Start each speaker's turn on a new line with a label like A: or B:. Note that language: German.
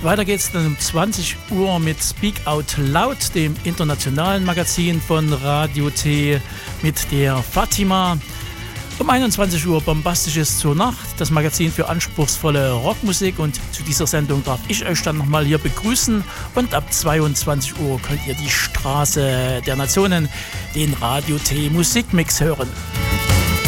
A: Weiter geht's dann um 20 Uhr mit Speak Out Loud, dem internationalen Magazin von Radio T mit der Fatima. Um 21 Uhr Bombastisches zur Nacht, das Magazin für anspruchsvolle Rockmusik, und zu dieser Sendung darf ich euch dann nochmal hier begrüßen, und ab 22 Uhr könnt ihr die Straße der Nationen, den Radio T Musikmix hören.